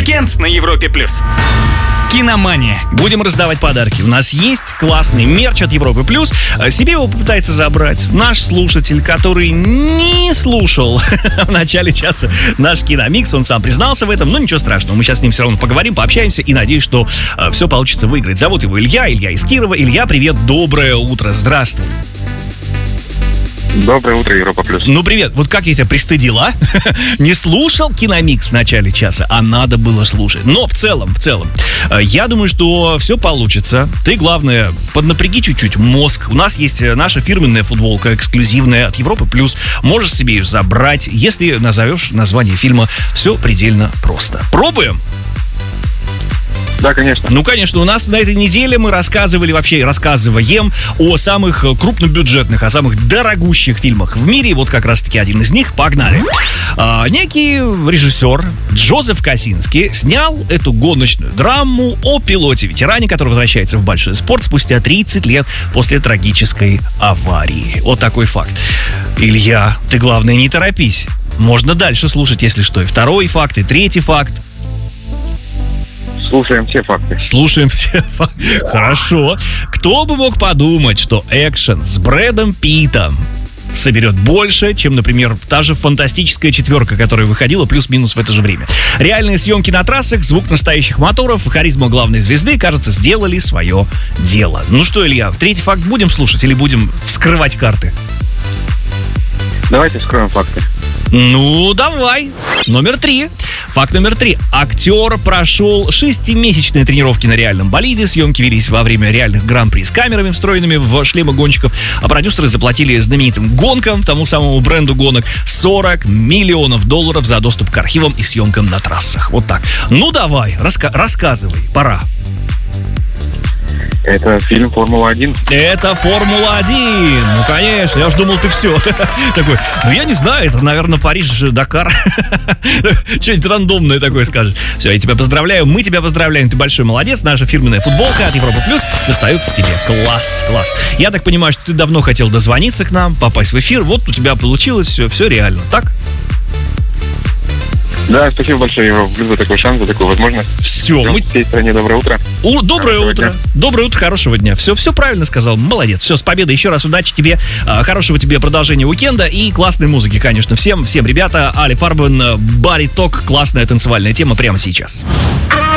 Уикенд на Европе+. Киномания. Будем раздавать подарки. У нас есть классный мерч от Европы+. Себе его попытается забрать наш слушатель, который не слушал в начале часа наш киномикс. Он сам признался в этом, но ничего страшного. Мы сейчас с ним все равно поговорим, пообщаемся и надеюсь, что все получится выиграть. Зовут его Илья из Кирова. Илья, привет, доброе утро, здравствуй. Доброе утро, Европа Плюс. Ну, привет. Вот как я тебя пристыдил, а? Не слушал киномикс в начале часа, а надо было слушать. Но в целом, я думаю, что все получится. Ты, главное, поднапряги чуть-чуть мозг. У нас есть наша фирменная футболка, эксклюзивная от Европы Плюс. Можешь себе ее забрать, если назовешь название фильма. Все предельно просто. Пробуем? Да, конечно. Ну, конечно, у нас на этой неделе мы рассказываем о самых крупнобюджетных, о самых дорогущих фильмах в мире. Вот как раз-таки один из них. Погнали. Некий режиссер Джозеф Косинский снял эту гоночную драму о пилоте-ветеране, который возвращается в большой спорт спустя 30 лет после трагической аварии. Вот такой факт. Илья, ты, главное, не торопись. Можно дальше слушать, если что. И второй факт, и третий факт. Слушаем все факты. Хорошо. Кто бы мог подумать, что экшен с Брэдом Питтом соберет больше, чем, например, та же «Фантастическая четверка», которая выходила плюс-минус в это же время. Реальные съемки на трассах, звук настоящих моторов и харизма главной звезды, кажется, сделали свое дело. Ну что, Илья, третий факт будем слушать или будем вскрывать карты? Давайте вскроем факты. Ну, давай. Факт номер 3. Актер прошел 6-месячные тренировки на реальном болиде. Съемки велись во время реальных гран-при с камерами, встроенными в шлемы гонщиков. А продюсеры заплатили знаменитым гонкам, тому самому бренду гонок, $40 миллионов за доступ к архивам и съемкам на трассах. Вот так. Ну, давай, рассказывай, пора. Это фильм «Формула-1». Это «Формула-1». Ну, конечно, я уж думал, ты все. Такой, я не знаю, это, наверное, Париж, Дакар. Что-нибудь рандомное такое скажешь. Все, я тебя поздравляю, мы тебя поздравляем, ты большой молодец. Наша фирменная футболка от Европа Плюс достается тебе. Класс. Я так понимаю, что ты давно хотел дозвониться к нам, попасть в эфир. Вот у тебя получилось все реально, так? Да, спасибо большое, Европа Плюс, за такой шанс, за такую возможность. Все. Всей стране доброе утро. Доброе утро. Доброе утро, хорошего дня. Все правильно сказал, молодец. Все, с победой еще раз, удачи тебе, хорошего тебе продолжения уикенда и классной музыки, конечно. Всем, ребята, Ali Farben, Body Talk, классная танцевальная тема прямо сейчас.